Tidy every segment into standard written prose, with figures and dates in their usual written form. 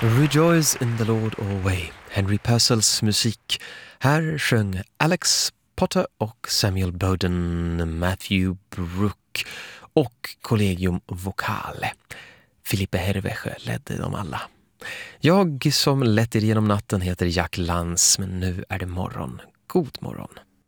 Rejoice in the Lord always, Henry Purcells musik. Här sjöng Alex Potter och Samuel Bowden, Matthew Brook och Collegium Vocale. Filippe Herveche ledde dem alla. Jag som lett er genom natten heter Jack Lantz, men nu är det morgon. God morgon.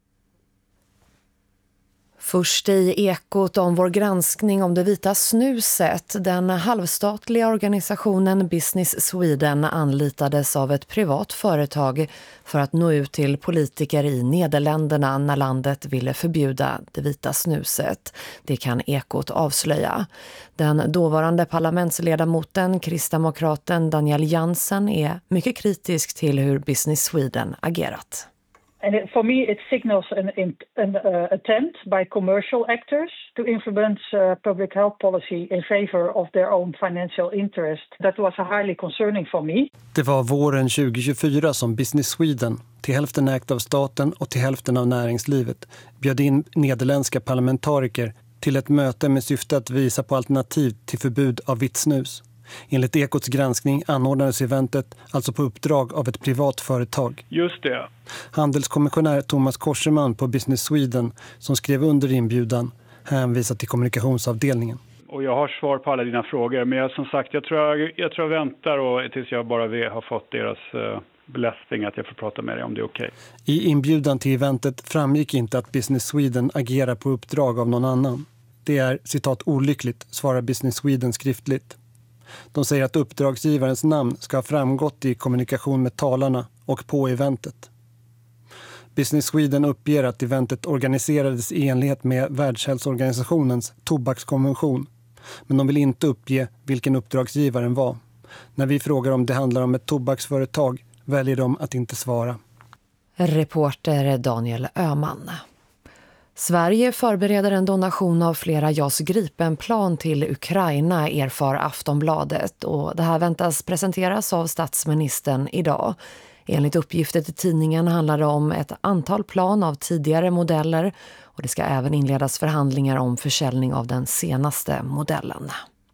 Först i Ekot om vår granskning om det vita snuset. Den halvstatliga organisationen Business Sweden anlitades av ett privat företag för att nå ut till politiker i Nederländerna när landet ville förbjuda det vita snuset. Det kan Ekot avslöja. Den dåvarande parlamentsledamoten, kristdemokraten Daniel Jansen, är mycket kritisk till hur Business Sweden agerat. And for me, it signals an attempt by commercial actors to influence public health policy in favor of their own financial interest. That was highly concerning for me. Det var våren 2024 som Business Sweden, till hälften ägt av staten och till hälften av näringslivet, bjöd in nederländska parlamentariker till ett möte med syfte att visa på alternativ till förbud av vitt snus. Enligt Ekots granskning anordnades eventet alltså på uppdrag av ett privat företag. Just det. Handelskommissionär Thomas Korseman på Business Sweden, som skrev under inbjudan, hänvisar till kommunikationsavdelningen. Och jag har svar på alla dina frågor, men som sagt, jag tror jag väntar och tills jag bara har fått deras blessing att jag får prata med dig om det är okej. I inbjudan till eventet framgick inte att Business Sweden agerar på uppdrag av någon annan. Det är, citat, olyckligt, svarar Business Sweden skriftligt. De säger att uppdragsgivarens namn ska ha framgått i kommunikation med talarna och på eventet. Business Sweden uppger att eventet organiserades i enlighet med Världshälsoorganisationens tobakskonvention. Men de vill inte uppge vilken uppdragsgivaren var. När vi frågar om det handlar om ett tobaksföretag väljer de att inte svara. Reporter Daniel Öhman. Sverige förbereder en donation av flera JAS Gripen-plan till Ukraina, erfar Aftonbladet, och det här väntas presenteras av statsministern idag. Enligt uppgifter till tidningen handlar det om ett antal plan av tidigare modeller och det ska även inledas förhandlingar om försäljning av den senaste modellen.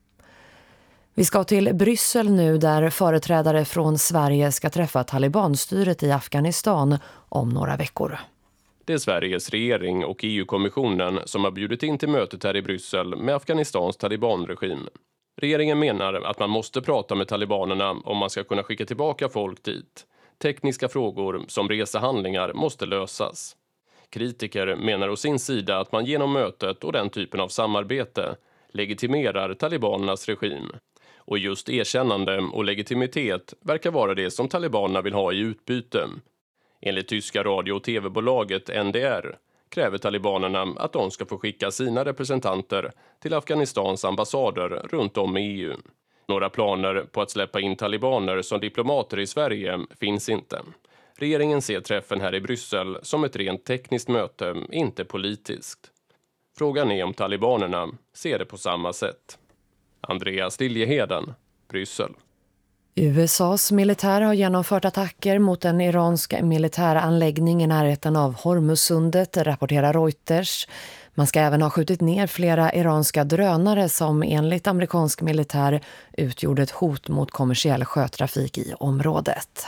Vi ska till Bryssel nu, där företrädare från Sverige ska träffa talibanstyret i Afghanistan om några veckor. Det är Sveriges regering och EU-kommissionen som har bjudit in till mötet här i Bryssel med Afghanistans talibanregim. Regeringen menar att man måste prata med talibanerna om man ska kunna skicka tillbaka folk dit. Tekniska frågor som resehandlingar måste lösas. Kritiker menar å sin sida att man genom mötet och den typen av samarbete legitimerar talibanernas regim. Och just erkännande och legitimitet verkar vara det som talibanerna vill ha i utbyte. Enligt tyska radio- och tv-bolaget NDR kräver talibanerna att de ska få skicka sina representanter till Afghanistans ambassader runt om i EU. Några planer på att släppa in talibaner som diplomater i Sverige finns inte. Regeringen ser träffen här i Bryssel som ett rent tekniskt möte, inte politiskt. Frågan är om talibanerna ser det på samma sätt. Andreas Liljeheden, Bryssel. USAs militär har genomfört attacker mot en iransk militäranläggning i närheten av Hormuzsundet, rapporterar Reuters. Man ska även ha skjutit ner flera iranska drönare som enligt amerikansk militär utgjorde ett hot mot kommersiell sjötrafik i området.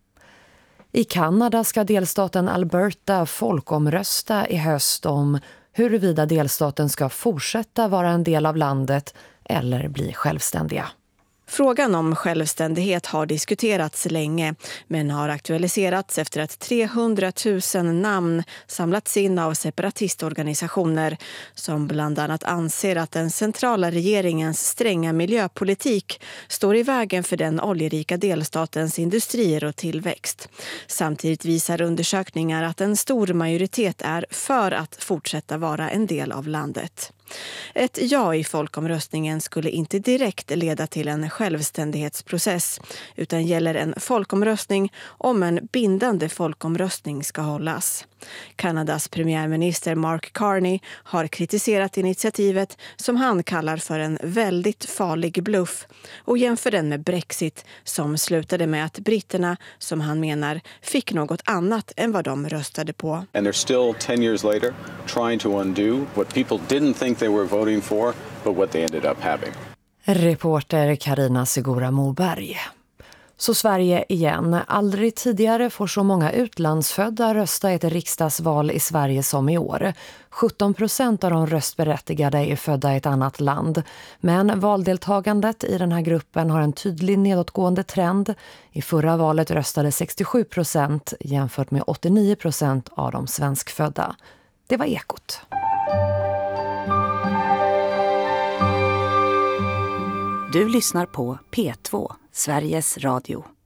I Kanada ska delstaten Alberta folkomrösta i höst om huruvida delstaten ska fortsätta vara en del av landet eller bli självständiga. Frågan om självständighet har diskuterats länge, men har aktualiserats efter att 300 000 namn samlats in av separatistorganisationer som bland annat anser att den centrala regeringens stränga miljöpolitik står i vägen för den oljerika delstatens industrier och tillväxt. Samtidigt visar undersökningar att en stor majoritet är för att fortsätta vara en del av landet. Ett ja i folkomröstningen skulle inte direkt leda till en självständighetsprocess utan gäller en folkomröstning om en bindande folkomröstning ska hållas. Kanadas premiärminister Mark Carney har kritiserat initiativet som han kallar för en väldigt farlig bluff och jämför den med Brexit som slutade med att britterna, som han menar, fick något annat än vad de röstade på. And they're still 10 years later trying to undo what people didn't think they were voting for, but what they ended up having. Reporter Carina Segura Moberg. Så Sverige igen. Aldrig tidigare får så många utlandsfödda rösta i ett riksdagsval i Sverige som i år. 17% av de röstberättigade är födda i ett annat land. Men valdeltagandet i den här gruppen har en tydlig nedåtgående trend. I förra valet röstade 67% jämfört med 89% av de svenskfödda. Det var Ekot. Du lyssnar på P2, Sveriges Radio.